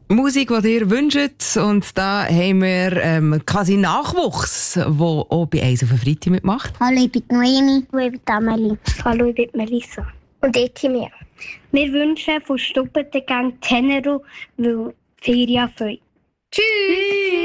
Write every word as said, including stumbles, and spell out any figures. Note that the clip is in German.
Musik, die ihr wünscht. Und da haben wir ähm, quasi Nachwuchs, der auch bei «Eins auf den Freitag» mitmacht. Hallo, ich bin Noemi. Hallo, ich bin Amelie. Hallo, ich bin Melissa. Und ich bin mir. Wir wünschen von Stuppeten gerne Tenero, weil Ferien feuern. Tschüss!